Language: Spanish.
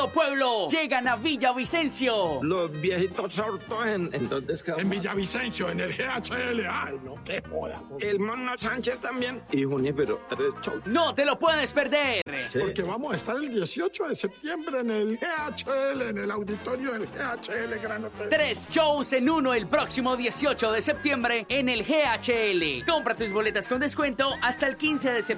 todo pueblo llegan a Villavicencio. Los viejitos sordos en dónde es que En Villavicencio, en el GHL. Ay, no, qué joda. El Mono Sánchez también. Y Junípero, 3 shows. No te lo puedes perder. Sí. Porque vamos a estar el 18 de septiembre en el GHL, en el auditorio del GHL Gran Hotel. 3 shows en uno el próximo 18 de septiembre en el GHL. Compra tus boletas con descuento hasta el 15 de septiembre